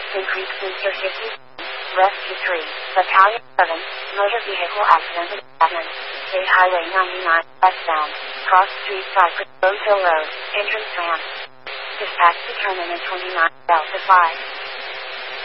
Increase booster 50. Rescue 3. Battalion 7. Motor vehicle accident in Batman. State Highway 99, westbound. Cross Street Cypress, Rose Hill Road, entrance ramp. Dispatch determinant 29, Delta 5.